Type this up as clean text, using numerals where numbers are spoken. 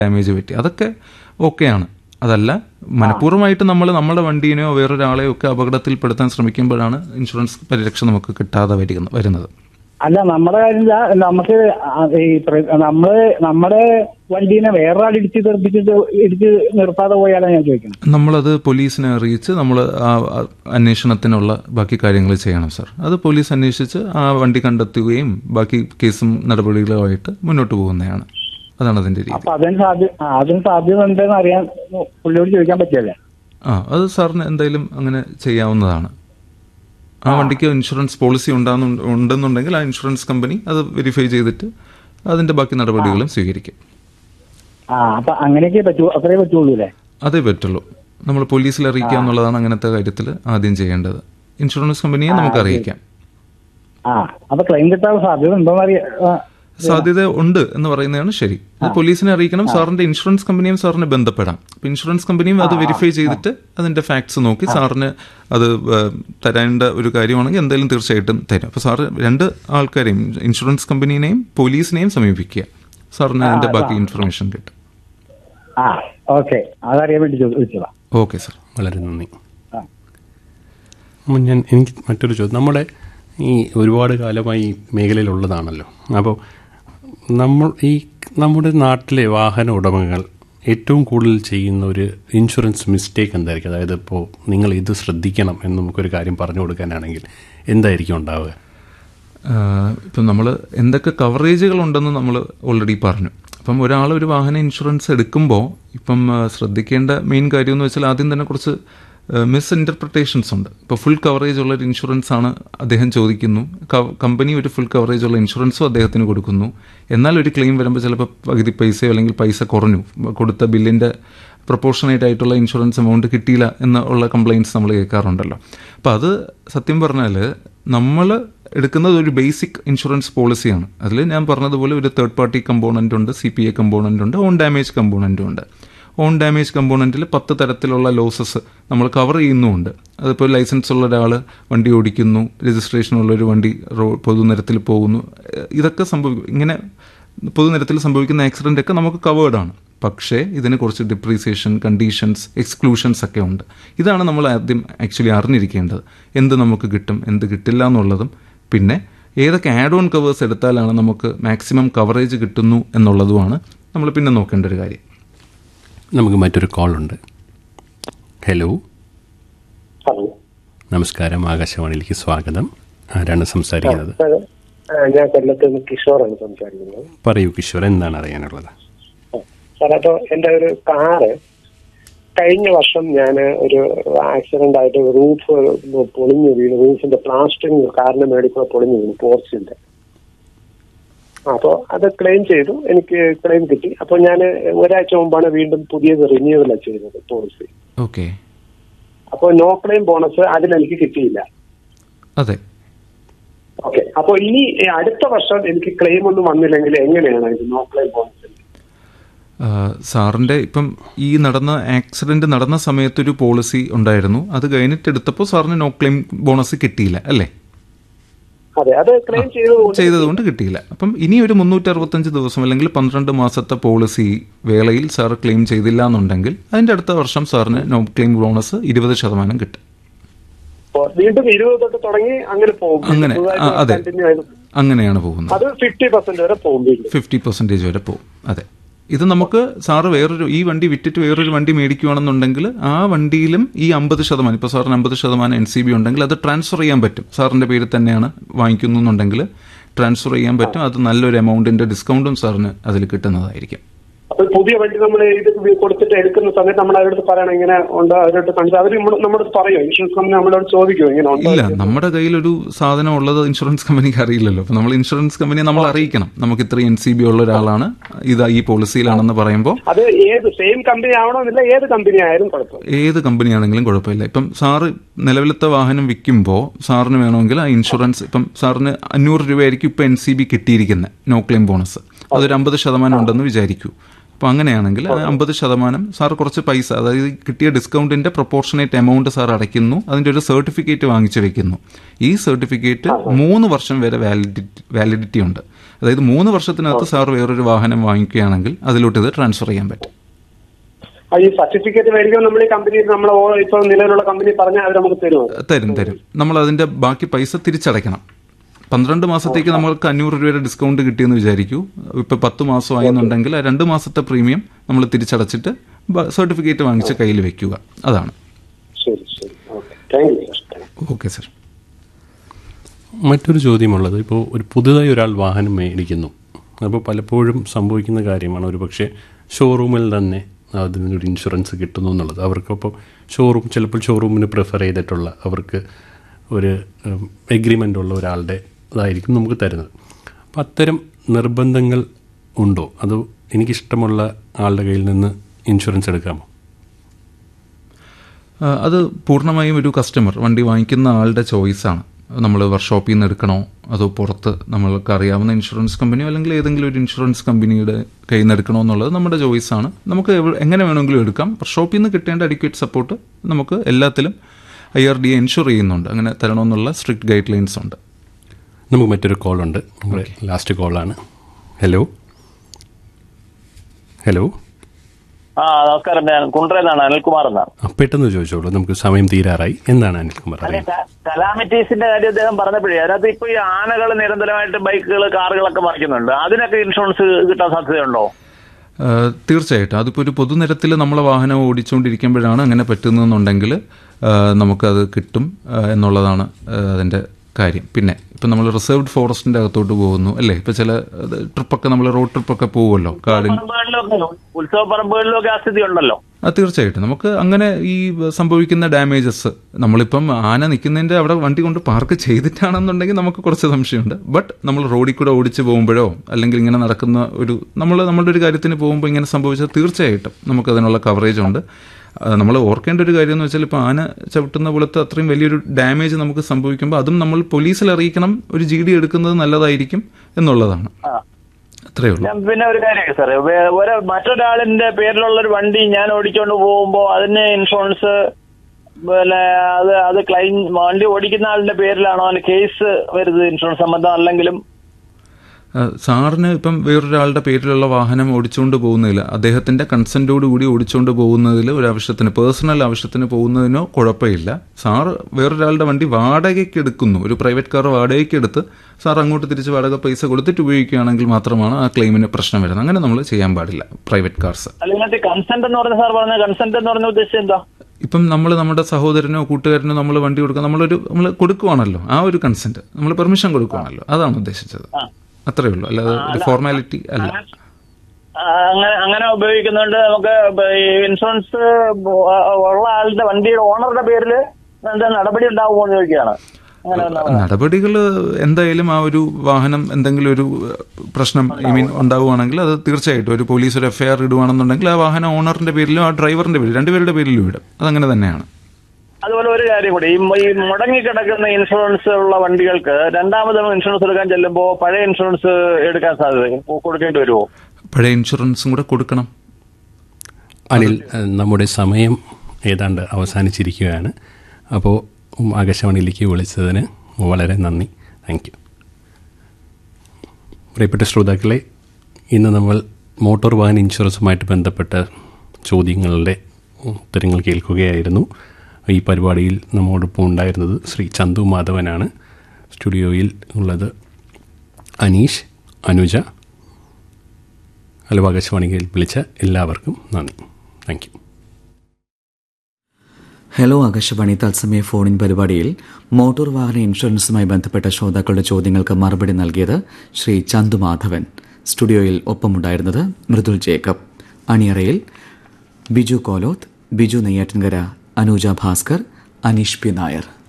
Damage പറ്റി, അതൊക്കെ ഓക്കെയാണ്. അതല്ല മനഃപൂർവ്വമായിട്ട് നമ്മൾ നമ്മുടെ വണ്ടീനെയോ വേറൊരാളെയോ ഒക്കെ അപകടത്തിൽപ്പെടുത്താൻ ശ്രമിക്കുമ്പോഴാണ് ഇൻഷുറൻസ് പരിരക്ഷ നമുക്ക് കിട്ടാതെ വരുന്നത്. അല്ല, നമ്മുടെ കാര്യം നമുക്ക് നമ്മുടെ വണ്ടീനെ വേറൊരാൾ ഇടിച്ച് നിർത്താതെ പോയാലാണ് ഞാൻ ചോദിക്കുന്നത്. നമ്മളത് പോലീസിനെ അറിയിച്ച് നമ്മൾ ആ അന്വേഷണത്തിനുള്ള ബാക്കി കാര്യങ്ങൾ ചെയ്യണം സാർ. അത് പോലീസ് അന്വേഷിച്ച് ആ വണ്ടി കണ്ടെത്തുകയും ബാക്കി കേസും നടപടികളുമായിട്ട് മുന്നോട്ട് പോകുന്നതാണ്. അതാണ് അതിന്റെ രീതി. അപ്പൊ അതിന് സാധ്യത ഉണ്ടെന്ന് അറിയാൻ പുള്ളിയോട് ചോദിക്കാൻ പറ്റിയല്ലേ? അത് സാറിന് എന്തായാലും അങ്ങനെ ചെയ്യാവുന്നതാണ്. ആ വണ്ടിക്ക് ഇൻഷുറൻസ് പോളിസി ഉണ്ടെന്നുണ്ടെങ്കിൽ ആ ഇൻഷുറൻസ് കമ്പനി അത് വെരിഫൈ ചെയ്തിട്ട് അതിന്റെ ബാക്കി നടപടികളും സ്വീകരിക്കും. അപ്പൊ അങ്ങനെയൊക്കെ അത്രേ പറ്റുള്ളൂ അല്ലേ? അതേ പറ്റുള്ളൂ. നമ്മൾ പോലീസിൽ അറിയിക്കുക എന്നുള്ളതാണ് അങ്ങനത്തെ കാര്യത്തിൽ ആദ്യം ചെയ്യേണ്ടത്. ഇൻഷുറൻസ് കമ്പനിയെ നമുക്ക് അറിയിക്കാം. അപ്പൊ ക്ലെയിം കിട്ടാനുള്ള സാധ്യത ഉണ്ടോന്ന് സാധ്യത ഉണ്ട് എന്ന് പറയുന്നതാണ് ശരി. അത് പോലീസിനെ അറിയിക്കണം. സാറിന്റെ ഇൻഷുറൻസ് കമ്പനിയും സാറിനെ ബന്ധപ്പെടാം. അപ്പൊ ഇൻഷുറൻസ് കമ്പനിയും അത് വെരിഫൈ ചെയ്തിട്ട് അതിന്റെ ഫാക്ട്സ് നോക്കി സാറിന് അത് തരേണ്ട ഒരു കാര്യമാണെങ്കിൽ എന്തായാലും തീർച്ചയായിട്ടും തരും. അപ്പൊ സാറ് രണ്ട് ആൾക്കാരെയും, ഇൻഷുറൻസ് കമ്പനിയെയും പോലീസിനെയും സമീപിക്കുക. സാറിന് അതിന്റെ ബാക്കി ഇൻഫർമേഷൻ കിട്ടും. ഓക്കെ സാർ, വളരെ നന്ദി. എനിക്ക് മറ്റൊരു ചോദ്യം. നമ്മുടെ ഈ ഒരുപാട് കാലമായി ഈ മേഖലയിലുള്ളതാണല്ലോ. അപ്പോൾ നമ്മുടെ നാട്ടിലെ വാഹന ഉടമകൾ ഏറ്റവും കൂടുതൽ ചെയ്യുന്ന ഒരു ഇൻഷുറൻസ് മിസ്റ്റേക്ക് എന്തായിരിക്കും? അതായത് ഇപ്പോൾ നിങ്ങൾ ഇത് ശ്രദ്ധിക്കണം എന്ന് നമുക്കൊരു കാര്യം പറഞ്ഞു കൊടുക്കാനാണെങ്കിൽ എന്തായിരിക്കും ഉണ്ടാവുക? ഇപ്പം നമ്മൾ എന്തൊക്കെ കവറേജുകൾ ഉണ്ടെന്ന് നമ്മൾ ഓൾറെഡി പറഞ്ഞു. അപ്പം ഒരാൾ ഒരു വാഹന ഇൻഷുറൻസ് എടുക്കുമ്പോൾ ഇപ്പം ശ്രദ്ധിക്കേണ്ട മെയിൻ കാര്യം എന്ന് വെച്ചാൽ ആദ്യം തന്നെ കുറച്ച് മിസ് ഇൻ്റർപ്രിട്ടേഷൻസ് ഉണ്ട്. ഇപ്പോൾ ഫുൾ കവറേജ് ഉള്ള ഒരു ഇൻഷുറൻസ് ആണ് അദ്ദേഹം ചോദിക്കുന്നു, കമ്പനി ഒരു ഫുൾ കവറേജ് ഉള്ള ഇൻഷുറൻസും അദ്ദേഹത്തിന് കൊടുക്കുന്നു. എന്നാൽ ഒരു ക്ലെയിം വരുമ്പോൾ ചിലപ്പോൾ പകുതി പൈസയോ അല്ലെങ്കിൽ പൈസ കുറഞ്ഞു, കൊടുത്ത ബില്ലിൻ്റെ പ്രൊപ്പോർഷനേറ്റ് ആയിട്ടുള്ള ഇൻഷുറൻസ് എമൗണ്ട് കിട്ടിയില്ല എന്നുള്ള കംപ്ലയിൻറ്റ്സ് നമ്മൾ കേൾക്കാറുണ്ടല്ലോ. അപ്പോൾ അത് സത്യം പറഞ്ഞാൽ നമ്മൾ എടുക്കുന്നത് ഒരു ബേസിക് ഇൻഷുറൻസ് പോളിസിയാണ്. അതിൽ ഞാൻ പറഞ്ഞതുപോലെ ഒരു തേർഡ് പാർട്ടി കമ്പോണൻ്റ് ഉണ്ട്, CPA കമ്പോണൻ്റ് ഉണ്ട്, ഓൺ ഡാമേജ് കമ്പോണൻ്റും ഉണ്ട്. ഓൺ ഡാമേജ് കമ്പോണൻറ്റിൽ 10 തരത്തിലുള്ള ലോസസ് നമ്മൾ കവർ ചെയ്യുന്നുമുണ്ട്. അതിപ്പോൾ ലൈസൻസ് ഉള്ള ഒരാൾ വണ്ടി ഓടിക്കുന്നു, രജിസ്ട്രേഷനുള്ളൊരു വണ്ടി പൊതുനിരത്തിൽ പോകുന്നു, ഇതൊക്കെ ഇങ്ങനെ പൊതുനിരത്തിൽ സംഭവിക്കുന്ന ആക്സിഡൻ്റ് ഒക്കെ നമുക്ക് കവേർഡാണ്. പക്ഷേ ഇതിനെ കുറച്ച് ഡിപ്രീസിയേഷൻ, കണ്ടീഷൻസ്, എക്സ്ക്ലൂഷൻസ് ഒക്കെ ഉണ്ട്. ഇതാണ് നമ്മൾ ആദ്യം ആക്ച്വലി അറിഞ്ഞിരിക്കേണ്ടത്. എന്ത് നമുക്ക് കിട്ടും, എന്ത് കിട്ടില്ല എന്നുള്ളതും, പിന്നെ ഏതൊക്കെ ആഡ് ഓൺ കവേഴ്സ് എടുത്താലാണ് നമുക്ക് മാക്സിമം കവറേജ് കിട്ടുന്നു എന്നുള്ളതുമാണ് നമ്മൾ പിന്നെ നോക്കേണ്ട ഒരു കാര്യം. നമുക്ക് മറ്റൊരു കോളുണ്ട്. ഹലോ, നമസ്കാരം, ആകാശവാണിയിലേക്ക് സ്വാഗതം. ആരാണ് സംസാരിക്കുന്നത്? ഞാൻ കൊല്ലത്ത് നിന്ന് കിഷോറാണ് സംസാരിക്കുന്നത്. പറയൂ കിഷോർ, എന്താണ് അറിയാനുള്ളത്? സാർ, അപ്പോൾ എൻ്റെ ഒരു കാറ് കഴിഞ്ഞ വർഷം ഞാൻ ഒരു ആക്സിഡന്റ് ആയിട്ട് റൂഫ് പൊളിഞ്ഞു വീണു. റൂഫിന്റെ പ്ലാസ്റ്ററിങ് കാറിന്റെ മേടിക്കുമ്പോൾ പൊളിഞ്ഞു വീണു, പോർച്ചിന്റെ. അപ്പോൾ അത് ക്ലെയിം ചെയ്തു, എനിക്ക് ക്ലെയിം കിട്ടി. അപ്പോൾ ഞാൻ ഒരാഴ്ച മുമ്പാണ് വീണ്ടും പുതിയത് റിന്യൂവലാണ് ചെയ്തത് പോളിസി. ഓക്കെ. അപ്പോൾ നോ ക്ലെയിം ബോണസ് അതിലെനിക്ക് കിട്ടിയില്ല. അതെ. ഓക്കെ. അപ്പോൾ ഇനി അടുത്ത വർഷം എനിക്ക് ക്ലെയിം ഒന്നും വന്നില്ലെങ്കിൽ എങ്ങനെയാണ് ഇത് നോ ക്ലെയിം ബോണസ്? സാറിൻ്റെ ഇപ്പം ഈ ആക്സിഡന്റ് നടന്ന സമയത്തൊരു പോളിസി ഉണ്ടായിരുന്നു, അത് കഴിഞ്ഞിട്ട് എടുത്തപ്പോൾ സാറിന് നോ ക്ലെയിം ബോണസ് കിട്ടിയില്ല അല്ലേ? ചെയ്തതുകൊണ്ട് കിട്ടിയില്ല. അപ്പം ഇനി ഒരു 365 ദിവസം അല്ലെങ്കിൽ 12 മാസത്തെ പോളിസി വേളയിൽ സാർ ക്ലെയിം ചെയ്തില്ല എന്നുണ്ടെങ്കിൽ അതിന്റെ അടുത്ത വർഷം സാറിന് നോ ക്ലെയിം ബോണസ് 20% കിട്ടും. വീണ്ടും 20 തൊട്ട് തുടങ്ങി അങ്ങനെ പോകും. അങ്ങനെ, അതെ, അങ്ങനെയാണ് പോകുന്നത്. അത് 50% വരെ പോകും, 50% വരെ പോകും. അതെ. ഇത് നമുക്ക് സാറ് ഈ വണ്ടി വിറ്റിട്ട് വേറൊരു വണ്ടി മേടിക്കുകയാണെന്നുണ്ടെങ്കിൽ ആ വണ്ടിയിലും ഈ 50%, ഇപ്പോൾ സാറിന് 50% NCB ഉണ്ടെങ്കിൽ അത് ട്രാൻസ്ഫർ ചെയ്യാൻ പറ്റും. സാറിൻ്റെ പേരിൽ തന്നെയാണ് വാങ്ങിക്കുന്നുണ്ടെങ്കിൽ ട്രാൻസ്ഫർ ചെയ്യാൻ പറ്റും. അത് നല്ലൊരു എമൗണ്ടിന്റെ ഡിസ്കൗണ്ടും സാറിന് അതിൽ കിട്ടുന്നതായിരിക്കും. അപ്പോൾ പുതിയ വണ്ടി നമ്മൾ ഇത് കൊടുത്തിട്ട് എടുക്കുന്ന സമയത്ത് നമ്മൾ അവരോട് പറയണം ഇങ്ങനെ ഉണ്ട്, അവരോട് കാണിച്ചാൽ അവർ നമ്മളോട് പറയോ? ഇൻഷുറൻസ് കമ്പനി നമ്മളോട് ചോദിക്കുമോ ഇങ്ങനെ ഉണ്ട്? ഇല്ല, നമ്മുടെ കയ്യിലൊരു സാധനം ഉള്ളത് ഇൻഷുറൻസ് കമ്പനിക്ക് അറിയില്ലല്ലോ. അപ്പോൾ നമ്മൾ ഇൻഷുറൻസ് കമ്പനിയെ നമ്മൾ അറിയിക്കണം, നമുക്ക് ഇത്ര NCB ഉള്ള ഒരാളാണ്, ഇത് ഈ പോളിസിയിലാണെന്ന് പറയുമ്പോൾ. അത് ഏത് സെയിം കമ്പനി ആവണമെന്നില്ല, ഏത് കമ്പനി ആയാലും കുഴപ്പമില്ല, ഏത് കമ്പനിയാണെങ്കിലും കുഴപ്പമില്ല. ഇപ്പം സാറ് നിലവിലത്തെ വാഹനം വിൽക്കുമ്പോൾ സാറിന് വേണമെങ്കിൽ ആ ഇൻഷുറൻസ്, ഇപ്പം സാറിന് 500 രൂപയായിരിക്കും ഇപ്പം NCB കിട്ടിയിരിക്കുന്നത് നോ ക്ലെയിം ബോണസ്, അതൊരു 50% ഉണ്ടെന്ന് വിചാരിക്കൂ. അപ്പോൾ അങ്ങനെയാണെങ്കിൽ 50% സാർ കുറച്ച് പൈസ, അതായത് കിട്ടിയ ഡിസ്കൗണ്ടിന്റെ പ്രൊപ്പോർഷനേറ്റ് എമൗണ്ട് സാർ അടയ്ക്കുന്നു, അതിൻ്റെ ഒരു സർട്ടിഫിക്കറ്റ് വാങ്ങിച്ചു വെക്കുന്നു. ഈ സർട്ടിഫിക്കറ്റ് 3 വർഷം വരെ വാലിഡിറ്റി ഉണ്ട്. അതായത് 3 വർഷത്തിനകത്ത് സാർ വേറൊരു വാഹനം വാങ്ങിക്കുകയാണെങ്കിൽ അതിലോട്ട് ഇത് ട്രാൻസ്ഫർ ചെയ്യാൻ പറ്റും. ഈ സർട്ടിഫിക്കറ്റ് മേടിക്കാൻ നമ്മൾ ഈ കമ്പനി ഇപ്പൊ നിലവിലുള്ള കമ്പനി പറഞ്ഞാൽ അവർ നമുക്ക് തരും. നമ്മൾ അതിന്റെ ബാക്കി പൈസ തിരിച്ചടയ്ക്കണം. 12 മാസത്തേക്ക് നമ്മൾക്ക് 500 രൂപയുടെ ഡിസ്കൗണ്ട് കിട്ടിയെന്ന് വിചാരിക്കൂ. ഇപ്പൊ 10 മാസമായി എന്നുണ്ടെങ്കിൽ 2 മാസത്തെ പ്രീമിയം നമ്മൾ തിരിച്ചടച്ചിട്ട് സർട്ടിഫിക്കറ്റ് വാങ്ങിച്ച് കയ്യിൽ വെക്കുക. അതാണ്. Okay sir. മറ്റൊരു ചോദ്യമുള്ളത്, ഇപ്പോൾ ഒരു പുതുതായി ഒരാൾ വാഹനം മേടിക്കുന്നു. അപ്പോൾ പലപ്പോഴും സംഭവിക്കുന്ന കാര്യമാണ്, ഒരു പക്ഷേ ഷോറൂമിൽ തന്നെ അതിനൊരു ഇൻഷുറൻസ് കിട്ടുന്നു എന്നുള്ളത്. അവർക്കപ്പോൾ ചിലപ്പോൾ ഷോറൂമിന് പ്രിഫർ ചെയ്തിട്ടുള്ള, അവർക്ക് ഒരു എഗ്രിമെൻ്റ് ഉള്ള ഒരാളുടെ ഇതായിരിക്കും നമുക്ക് തരുന്നത്. അപ്പം അത്തരം നിർബന്ധങ്ങൾ ഉണ്ടോ? അതോ എനിക്കിഷ്ടമുള്ള ആളുടെ കയ്യിൽ നിന്ന് ഇൻഷുറൻസ് എടുക്കാമോ? അത് പൂർണ്ണമായും ഒരു കസ്റ്റമർ, വണ്ടി വാങ്ങിക്കുന്ന ആളുടെ ചോയ്സാണ്. നമ്മൾ വർക്ക്ഷോപ്പിൽ നിന്ന് എടുക്കണോ അതോ പുറത്ത് നമ്മൾക്ക് അറിയാവുന്ന ഇൻഷുറൻസ് കമ്പനിയോ അല്ലെങ്കിൽ ഏതെങ്കിലും ഒരു ഇൻഷുറൻസ് കമ്പനിയുടെ കയ്യിൽ നിന്ന് എടുക്കണോ എന്നുള്ളത് നമ്മുടെ ചോയ്സാണ്. നമുക്ക് എങ്ങനെ വേണമെങ്കിലും എടുക്കാം. വർക്ക്ഷോപ്പിൽ നിന്ന് കിട്ടേണ്ട അഡിക്വേറ്റ് സപ്പോർട്ട് നമുക്ക് എല്ലാത്തിലും IRDA എൻഷുർ ചെയ്യുന്നുണ്ട്. അങ്ങനെ തരണമെന്നുള്ള സ്ട്രിക്റ്റ് ഗൈഡ് ലൈൻസ് ഉണ്ട്. നമുക്ക് മറ്റൊരു കോളുണ്ട്, നമ്മുടെ ലാസ്റ്റ് കോളാണ്. ഹലോ. നമസ്കാരം. ഞാൻ കുണ്ട്രയിലാണ്, അനിൽകുമാർ എന്നാണ്. പെട്ടെന്ന് ചോദിച്ചോളൂ, നമുക്ക് സമയം തീരാറായി. എന്താണ് അനിൽകുമാർ? കലാമിറ്റീസിന്റെ കാര്യം അദ്ദേഹം പറഞ്ഞപ്പോഴേ, അതിനകത്ത് ഇപ്പൊ ഈ ആനകൾ നിരന്തരമായിട്ട് ബൈക്കുകൾ, കാറുകളൊക്കെ മറിക്കുന്നുണ്ട്. അതിനൊക്കെ ഇൻഷുറൻസ് കിട്ടാൻ സാധ്യതയുണ്ടോ? തീർച്ചയായിട്ടും. അതിപ്പോൾ ഒരു പൊതുനിരത്തിൽ നമ്മളെ വാഹനം ഓടിച്ചുകൊണ്ടിരിക്കുമ്പോഴാണ് അങ്ങനെ പറ്റുന്നതെന്നുണ്ടെങ്കിൽ നമുക്കത് കിട്ടും എന്നുള്ളതാണ് അതിൻ്റെ കാര്യം. പിന്നെ ഇപ്പം നമ്മൾ റിസർവ്ഡ് ഫോറസ്റ്റിൻ്റെ അകത്തോട്ട് പോകുന്നു അല്ലേ, ഇപ്പം ചില ട്രിപ്പൊക്കെ നമ്മൾ റോഡ് ട്രിപ്പൊക്കെ പോകുമല്ലോ കാടിന്, ഉത്സവ പറമ്പുകളിലൊക്കെ ആ സ്ഥിതി ഉണ്ടല്ലോ. തീർച്ചയായിട്ടും നമുക്ക് അങ്ങനെ ഈ സംഭവിക്കുന്ന ഡാമേജസ്, നമ്മളിപ്പം ആന നിൽക്കുന്നതിൻ്റെ അവിടെ വണ്ടി കൊണ്ട് പാർക്ക് ചെയ്തിട്ടാണെന്നുണ്ടെങ്കിൽ നമുക്ക് കുറച്ച് സംശയമുണ്ട്. ബട്ട് നമ്മൾ റോഡിൽ കൂടെ ഓടിച്ച് പോകുമ്പോഴോ അല്ലെങ്കിൽ ഇങ്ങനെ നടക്കുന്ന നമ്മളുടെ ഒരു കാര്യത്തിന് പോകുമ്പോൾ ഇങ്ങനെ സംഭവിച്ചാൽ തീർച്ചയായിട്ടും നമുക്കതിനുള്ള കവറേജ് ഉണ്ട്. നമ്മൾ ഓർക്കേണ്ട ഒരു കാര്യം എന്ന് വെച്ചാൽ, ഇപ്പോൾ ആന ചവിട്ടുന്ന പോലത്തെ അത്രയും വലിയൊരു ഡാമേജ് നമുക്ക് സംഭവിക്കുമ്പോൾ അതും നമ്മൾ പോലീസിൽ അറിയിക്കണം. ഒരു GD എടുക്കുന്നത് നല്ലതായിരിക്കും എന്നുള്ളതാണ്. അത്രയേ ഉള്ളൂ. പിന്നെ ഒരു കാര്യം സാർ, മറ്റൊരാളിന്റെ പേരിലുള്ള ഒരു വണ്ടി ഞാൻ ഓടിച്ചുകൊണ്ട് പോകുമ്പോൾ അതിന് ഇൻഷുറൻസ് പിന്നെ അത് ക്ലെയിം വണ്ടി ഓടിക്കുന്ന ആളിന്റെ പേരിലാണോ അതിന് കേസ് വരുന്നത് ഇൻഷുറൻസ് സംബന്ധം അല്ലെങ്കിലും? സാറിന് ഇപ്പം വേറൊരാളുടെ പേരിലുള്ള വാഹനം ഓടിച്ചുകൊണ്ട് പോകുന്നതിൽ, അദ്ദേഹത്തിൻ്റെ കൺസെൻറ്റോടുകൂടി ഓടിച്ചുകൊണ്ട് പോകുന്നതിൽ ഒരു ആവശ്യത്തിന്, പേഴ്സണൽ ആവശ്യത്തിന് പോകുന്നതിനോ കുഴപ്പമില്ല. സാറ് വേറൊരാളുടെ വണ്ടി വാടകയ്ക്ക് എടുക്കുന്നു, ഒരു പ്രൈവറ്റ് കാർ വാടകയ്ക്ക് എടുത്ത് സാർ അങ്ങോട്ട് തിരിച്ച് വാടക പൈസ കൊടുത്തിട്ട് ഉപയോഗിക്കുകയാണെങ്കിൽ മാത്രമാണ് ആ ക്ലെയിമിന് പ്രശ്നം വരുന്നത്. അങ്ങനെ നമ്മൾ ചെയ്യാൻ പാടില്ല പ്രൈവറ്റ് കാർസ്. കൺസെന്റ് എന്ന് പറഞ്ഞ സാർ പറഞ്ഞ കൺസെന്റ് എന്ന് പറഞ്ഞ ഉദ്ദേശം എന്താ? ഇപ്പം നമ്മൾ നമ്മുടെ സഹോദരനോ കൂട്ടുകാരനോ നമ്മൾ വണ്ടി കൊടുക്കുക, നമ്മൾ കൊടുക്കുവാണല്ലോ, ആ ഒരു കൺസെന്റ്, നമ്മൾ പെർമിഷൻ കൊടുക്കുവാണല്ലോ, അതാണ് ഉദ്ദേശിച്ചത്. അത്രേ ഉള്ളൂ, അല്ലാതെ ഒരു ഫോർമാലിറ്റി അല്ല. അങ്ങനെ ഉപയോഗിക്കുന്നുണ്ട്. നമുക്ക് ഇൻഷുറൻസ് ഉള്ള ആളുടെ വണ്ടിയുടെ ഓണറുടെ പേരിൽ എന്താ നടപടി ഉണ്ടാവുമോ എന്ന് ചോദിക്കുകയാണ്. നടപടികൾ എന്തായാലും ആ ഒരു വാഹനം എന്തെങ്കിലും ഒരു പ്രശ്നം ഉണ്ടാവുകയാണെങ്കിൽ അത് തീർച്ചയായിട്ടും ഒരു പോലീസ് ഒരു FIR ഇടുവാണെന്നുണ്ടെങ്കിൽ ആ വാഹനം ഓണറിന്റെ പേരിലും ആ ഡ്രൈവറിന്റെ പേരിലും രണ്ടുപേരുടെ പേരിലും ഇടും. അതങ്ങനെ തന്നെയാണ്. അതുപോലെ ഒരു കാര്യം കൂടി, ഈ മുടങ്ങിക്കിടക്കുന്ന ഇൻഷുറൻസ് ഉള്ള വണ്ടികൾക്ക് രണ്ടാമത് ഇൻഷുറൻസ് എടുക്കാൻ ചെല്ലുമ്പോൾ പഴയ ഇൻഷുറൻസ് എടുക്കാൻ സാധ്യത കൊടുക്കേണ്ടി വരുമോ? പഴയ ഇൻഷുറൻസും കൂടെ കൊടുക്കണം. അനിൽ, നമ്മുടെ സമയം ഏതാണ്ട് അവസാനിച്ചിരിക്കുകയാണ്. അപ്പോൾ ആകാശവാണിയിലേക്ക് വിളിച്ചതിന് വളരെ നന്ദി. Thank you. പ്രിയപ്പെട്ട ശ്രോതാക്കളെ, ഇന്ന് നമ്മൾ മോട്ടോർ വാഹന ഇൻഷുറൻസുമായിട്ട് ബന്ധപ്പെട്ട ചോദ്യങ്ങളുടെ ഉത്തരങ്ങൾ കേൾക്കുകയായിരുന്നു. ഈ പരിപാടിയിൽ നമ്മോടൊപ്പം ഉണ്ടായിരുന്നത് ശ്രീ ചന്തു മാധവനാണ്. സ്റ്റുഡിയോയിൽ ഉള്ളത് അനീഷ്, അനുജ. ഹലോ ആകാശവാണിയിൽ വിളിച്ച എല്ലാവർക്കും നന്ദി. Thank you. ഹലോ ആകാശവാണി തത്സമയ ഫോണിൻ പരിപാടിയിൽ മോട്ടോർ വാഹന ഇൻഷുറൻസുമായി ബന്ധപ്പെട്ട ശ്രോതാക്കളുടെ ചോദ്യങ്ങൾക്ക് മറുപടി നൽകിയത് ശ്രീ ചന്തു മാധവൻ. സ്റ്റുഡിയോയിൽ ഒപ്പമുണ്ടായിരുന്നത് മൃദുൽ ജേക്കബ്. അണിയറയിൽ ബിജു കോലോത്ത്, ബിജു നെയ്യാറ്റിൻകര, അനൂജ ഭാസ്കർ, അനീഷ് പി നായർ.